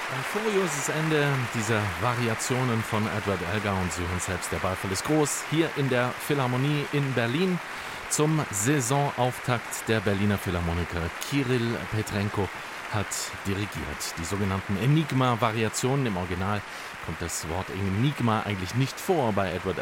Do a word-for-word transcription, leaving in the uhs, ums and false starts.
Ein furioses Ende dieser Variationen von Edward Elgar, und Sie hören selbst, der Beifall ist groß, hier in der Philharmonie in Berlin zum Saisonauftakt der Berliner Philharmoniker. Kirill Petrenko hat dirigiert. Die sogenannten Enigma-Variationen. Im Original kommt das Wort Enigma eigentlich nicht vor bei Edward